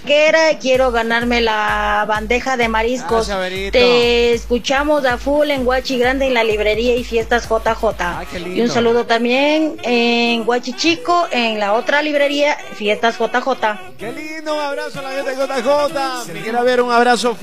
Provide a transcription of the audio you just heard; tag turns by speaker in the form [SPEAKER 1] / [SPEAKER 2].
[SPEAKER 1] marisquera y quiero ganarme la bandeja de mariscos. Te escuchamos a full en Guachi Grande, en la librería y fiestas JJ. Y un saludo también en Guachi Chico, en la otra librería, fiestas JJ.
[SPEAKER 2] Qué lindo, un abrazo a la gente de JJ. Si quiere ver un abrazo